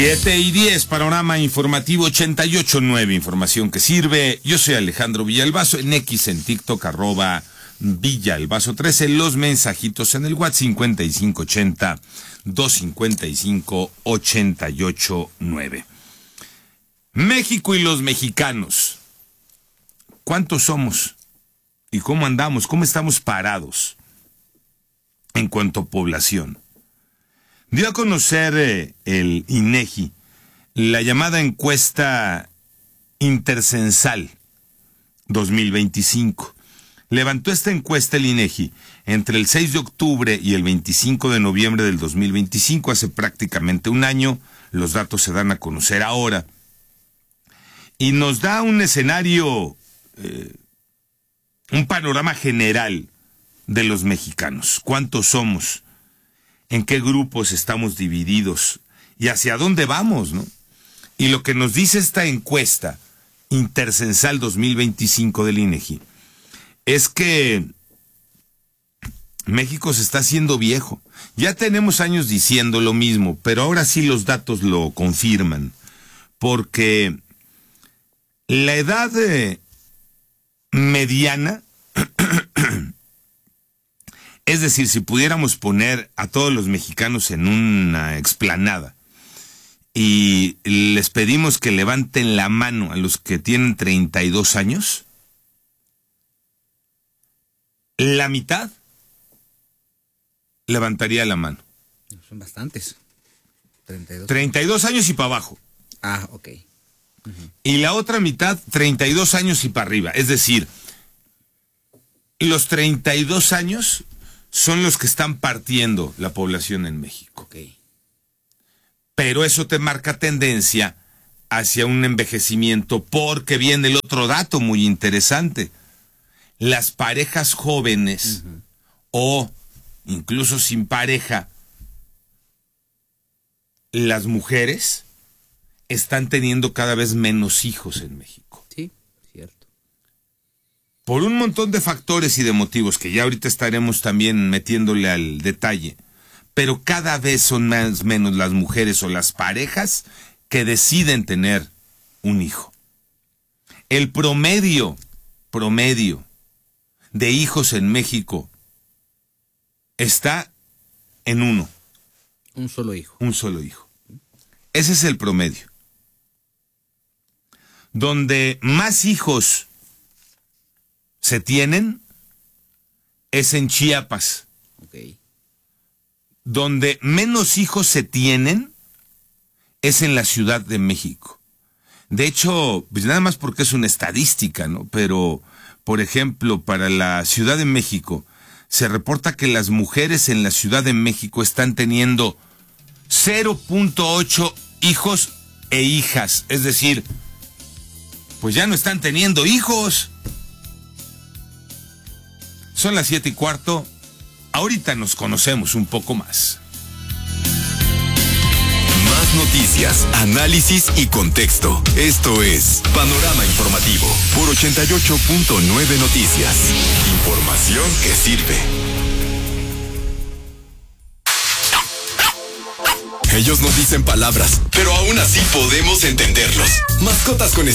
7:10, panorama informativo 88.9, información que sirve. Yo soy Alejandro Villalbazo, en X, en TikTok, @Villalbazo13, los mensajitos en el WhatsApp 5580-255-889. México y los mexicanos, ¿cuántos somos? ¿Y cómo andamos? ¿Cómo estamos parados en cuanto a población? Dio a conocer el INEGI la llamada encuesta intercensal 2025. Levantó esta encuesta el INEGI entre el 6 de octubre y el 25 de noviembre del 2025, hace prácticamente un año. Los datos se dan a conocer ahora. Y nos da un escenario, un panorama general de los mexicanos. ¿Cuántos somos? ¿En qué grupos estamos divididos? ¿Y hacia dónde vamos, no? Y lo que nos dice esta encuesta intercensal 2025 del INEGI es que México se está haciendo viejo. Ya tenemos años diciendo lo mismo, pero ahora sí los datos lo confirman. Porque la edad mediana, es decir, si pudiéramos poner a todos los mexicanos en una explanada y les pedimos que levanten la mano a los que tienen 32 años, la mitad levantaría la mano. Son bastantes. 32 años y para abajo. Ah, ok. Y la otra mitad, 32 años y para arriba. Es decir, los 32 años son los que están partiendo la población en México. Okay. Pero eso te marca tendencia hacia un envejecimiento, porque viene el otro dato muy interesante. Las parejas jóvenes o incluso sin pareja, las mujeres están teniendo cada vez menos hijos en México. Sí, cierto. Por un montón de factores y de motivos que ya ahorita estaremos también metiéndole al detalle, pero cada vez son menos las mujeres o las parejas que deciden tener un hijo. El promedio de hijos en México está en uno. Un solo hijo. Un solo hijo. Ese es el promedio. Donde más hijos se tienen es en Chiapas. Okay. Donde menos hijos se tienen es en la Ciudad de México. De hecho, pues nada más porque es una estadística, ¿no? Pero, por ejemplo, para la Ciudad de México, se reporta que las mujeres en la Ciudad de México están teniendo 0.8 hijos e hijas. Es decir, pues ya no están teniendo hijos. Son las 7:15. Ahorita nos conocemos un poco más. Más noticias, análisis y contexto. Esto es Panorama Informativo por 88.9 Noticias. Información que sirve. Ellos no dicen palabras, pero aún así podemos entenderlos. Mascotas con